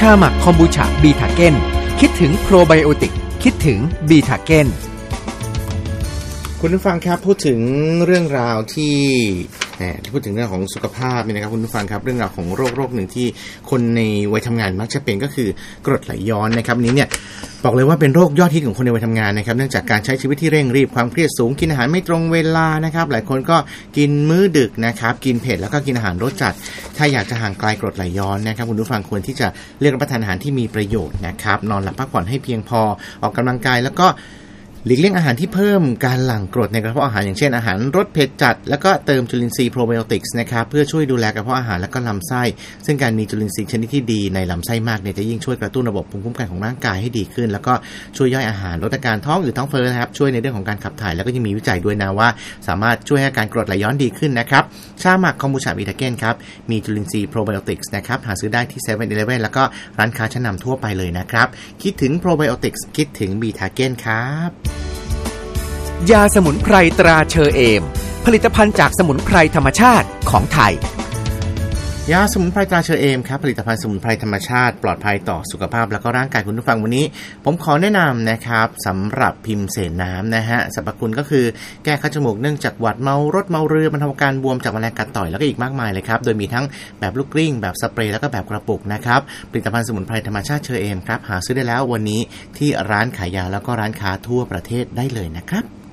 าหมักคอมบูชาบีทาเก้นคิดถึงโปรไบโอติกคิดถึงบีทาเก้นคุณผู้ฟังครับพูดถึงเรื่องราวที่พูดถึงเรื่องของสุขภาพนี่นะครับคุณผู้ฟังครับเรื่องราวของโรคหนึ่งที่คนในวัยทำงานมักจะเป็นก็คือกรดไหลย้อนนะครับนี้เนี่ยบอกเลยว่าเป็นโรคยอดฮิตของคนในวัยทำงานนะครับเนื่องจากการใช้ชีวิตที่เร่งรีบความเครียดสูงกินอาหารไม่ตรงเวลานะครับหลายคนก็กินมื้อดึกนะครับกินเผ็ดแล้วก็กินอาหารรสจัดถ้าอยากจะห่างไกลกรดไหลย้อนนะครับคุณผู้ฟังควรที่จะเลือกรับประทานอาหารที่มีประโยชน์นะครับนอนหลับพักผ่อนให้เพียงพอออกกำลังกายแล้วก็หลีกเลี่ยงอาหารที่เพิ่มการหลั่งกรดในกระเพาะอาหารอย่างเช่นอาหารรสเผ็ดจัดแล้วก็เติมจุลินทรีย์โปรไบโอติกส์นะครับเพื่อช่วยดูแลกระเพาะอาหารและก็ลำไส้ซึ่งการมีจุลินทรีย์ชนิดที่ดีในลำไส้มากเนี่ยจะยิ่งช่วยกระตุ้นระบบภูมิคุ้มกันของร่างกายให้ดีขึ้นแล้วก็ช่วยย่อยอาหารลดอาการท้องอืดท้องเฟ้อนะครับช่วยในเรื่องของการขับถ่ายแล้วก็ยังมีวิจัยด้วยนะว่าสามารถช่วยให้อาการกรดไหลย้อนดีขึ้นนะครับชาหมักคอมบูชาบีทาเก้นครับมีจุลินทรีย์โปรไบโอติกส์นะครับหาซื้อได้ที่ 7-Eleven แล้วก็ร้านค้าชั้นนำทั่วไปเลยนะครับคิดถึงโปรไบโอติกส์คิดถึงบีทาเก้นครับยาสมุนไพรตราเชอเอมผลิตภัณฑ์จากสมุนไพรธรรมชาติของไทยยาสมุนไพรตราเชอเอมครับผลิตภัณฑ์สมุนไพรธรรมชาติปลอดภัยต่อสุขภาพและก็ร่างกายคุณผู้ฟังวันนี้ผมขอแนะนำนะครับสำหรับพิมเสนน้ำนะฮะสรรพคุณก็คือแก้คัดจมูกเนื่องจากหวัดเมารถเมาเรือบรรเทาการบวมจากแมลงกัดต่อยแล้วก็อีกมากมายเลยครับโดยมีทั้งแบบลูกกลิ้งแบบสเปรย์แล้วก็แบบกระปุกนะครับผลิตภัณฑ์สมุนไพรธรรมชาติเชอเอมครับหาซื้อได้แล้ววันนี้ที่ร้านขายยาแล้วก็ร้านค้าทั่วประเทศได้เลยนะครับ